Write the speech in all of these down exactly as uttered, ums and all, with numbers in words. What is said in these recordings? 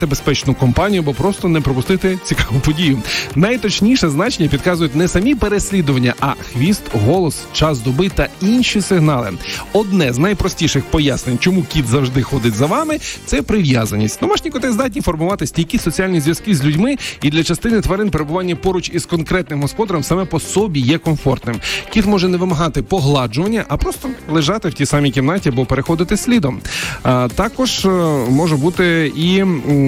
безпечну компанію, або просто не пропустити цікаву подію. Найточніше значення підказують не самі переслідування, а хвіст, голос, час доби та інші сигнали. Одне з найпростіших пояснень, чому кіт завжди ходить за вами, це прив'язаність. Домашні коти здатні формувати стійкі соціальні зв'язки з людьми, і для частини тварин перебування поруч із конкретним господарем саме по собі є комфортним. Кіт може не вимагати погладжування, а просто лежати в тій самій кімнаті або переходити слідом. А, також може бути і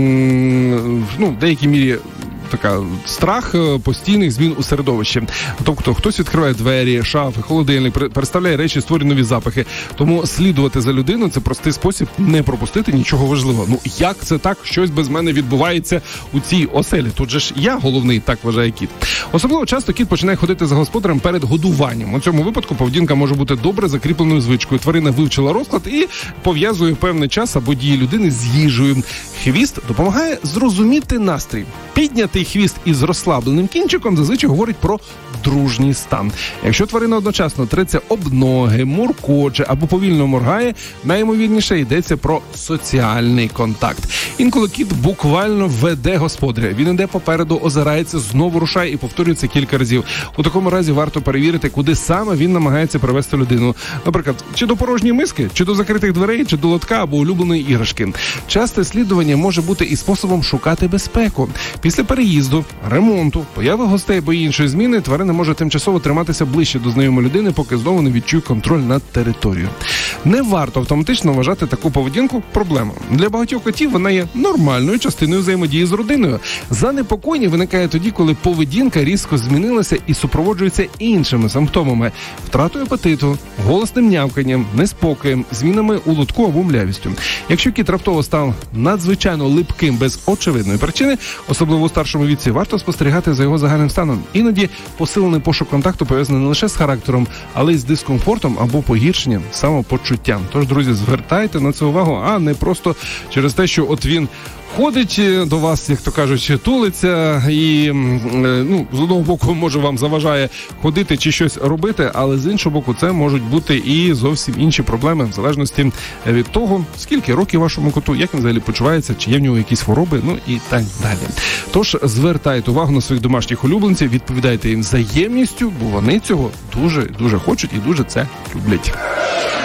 ну, в деякій мірі така страх постійних змін у середовищі. Тобто хтось відкриває двері, шафи, холодильник, переставляє речі, створює нові запахи. Тому слідувати за людиною – це простий спосіб не пропустити нічого важливого. Ну, як це так? Щось без мене відбувається у цій оселі. Тут же ж я головний, так вважає кіт. Особливо часто кіт починає ходити за господарем перед годуванням. У цьому випадку поведінка може бути добре закріпленою звичкою. Тварина вивчила розклад і пов'язує певний час або дії людини з їжею. Хвіст допомагає зрозуміти настрій. Піднятий хвіст із розслабленим кінчиком зазвичай говорить про дружній стан. Якщо тварина одночасно треться об ноги, муркоче або повільно моргає, найімовірніше йдеться про соціальний контакт. Інколи кіт буквально веде господаря. Він іде попереду, озирається, знову рушає і повторює це кілька разів. У такому разі варто перевірити, куди саме він намагається привести людину. Наприклад, чи до порожньої миски, чи до закритих дверей, чи до лотка або улюбленої іграшки. Часте слідування може бути і способом шукати безпеку. Після переїзду, ремонту, появи гостей або іншої зміни тварина може тимчасово триматися ближче до знайомої людини, поки знову не відчує контроль над територією. Не варто автоматично вважати таку поведінку проблемою. Для багатьох котів вона є нормальною частиною взаємодії з родиною. Занепокоєння виникає тоді, коли поведінка різко змінилася і супроводжується іншими симптомами – втратою апетиту, голосним нявканням, неспокоєм, змінами у лотку або млявістю. Якщо кіт раптово став надзвичайно липким без очевидної причини, особливо у старшому віці, варто спостерігати за його загальним станом. Іноді посилений пошук контакту пов'язаний не лише з характером, але й з дискомфортом або погіршенням самопочуття. Тож, друзі, звертайте на це увагу, а не просто через те, що от він ходить до вас, як то кажуть, тулиться і, ну, з одного боку, може, вам заважає ходити чи щось робити, але з іншого боку, це можуть бути і зовсім інші проблеми, в залежності від того, скільки років вашому коту, як він взагалі почувається, чи є в нього якісь хвороби, ну і так далі. Тож, звертайте увагу на своїх домашніх улюбленців, відповідайте їм взаємністю, бо вони цього дуже-дуже хочуть і дуже це люблять.